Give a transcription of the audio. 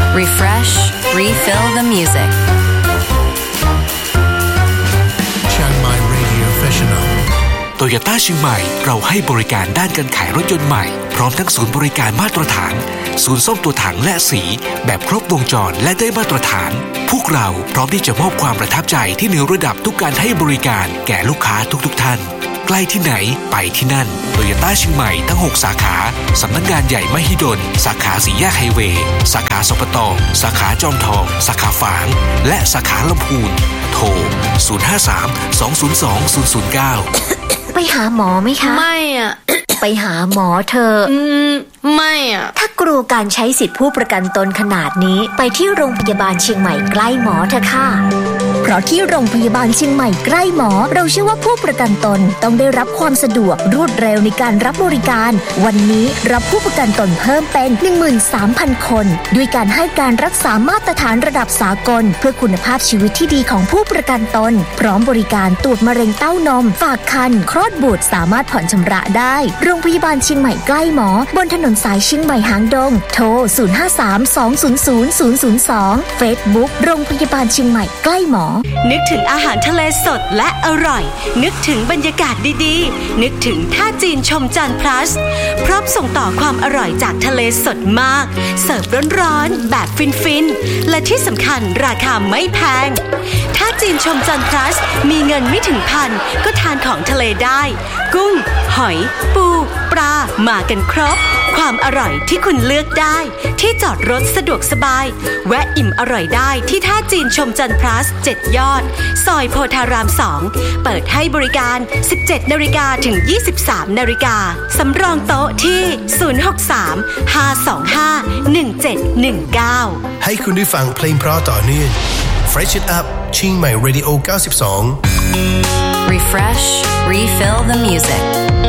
Refresh, refill the music. Chiang Mai Radio Professional โตโยต้าเชียงใหม่เราให้บริการด้านการขายรถยนต์ใหม่พร้อมทั้งศูนย์บริการมาตรฐานศูนย์ซ่อมตัวถังและสีแบบครบวงจรและได้มาตรฐานพวกเราพร้อมที่จะมอบความประทับใจที่เหนือระดับทุกการให้บริการแก่ลูกค้าทุกท่านใกล้ที่ไหนไปที่นั่นโตโยต้าเชียงใหม่ทั้ง6สาขาสำนักงานใหญ่มหิดลสาขาสี่แยกไฮเวย์สาขาสปต.สาขาจอมทองสาขาฝางและสาขาลำพูนโทร053-202-009 ไปหาหมอไหมคะไม่อ่ะไปหาหมอเธอไม่อ่ะถ้ากลัวการใช้สิทธิผู้ประกันตนขนาดนี้ไปที่โรงพยาบาลเชียงใหม่ใกล้หมอเถอะค่ะเพราะที่โรงพยาบาลเชียงใหม่ใกล้หมอเราเชื่อว่าผู้ประกันตนต้องได้รับความสะดวกรวดเร็วในการรับบริการวันนี้รับผู้ประกันตนเพิ่มเป็น 13,000 คนด้วยการให้การรักษามาตรฐานระดับสากลเพื่อคุณภาพชีวิตที่ดีของผู้ประกันตนพร้อมบริการตรวจมะเร็งเต้านมฝากครรภ์คลอดบุตรสามารถผ่อนชำระได้โรงพยาบาลเชียงใหม่ใกล้หมอบนถนนสายเชียงใหม่หางดงโทร 053-200-002 Facebook โรงพยาบาลเชียงใหม่ใกล้หมอนึกถึงอาหารทะเลสดและอร่อยนึกถึงบรรยากาศดีๆนึกถึงท่าจีนชมจันทร์พลัสพร้อมส่งต่อความอร่อยจากทะเลสดมากเสิร์ฟร้อนๆแบบฟินๆและที่สำคัญราคาไม่แพงท่าจีนชมจันทร์พลัสมีเงินไม่ถึงพันก็ทานของทะเลได้กุ้งหอยปูปลามากันครบความอร่อยที่คุณเลือกได้ที่จอดรถสะดวกสบายแวะอิ่มอร่อยได้ที่ท่าจีนชมจันทร์พลัส7 ยอดซอยโพธาราม2เปิดให้บริการ 17:00 นถึง 23:00 นสำรองโต๊ะที่063-525-1719 ให้คุณได้ฟังเพลงเพราะต่อเนื่อง Fresh It Up เชียงใหม่ Radio 92 Refresh, refill the music.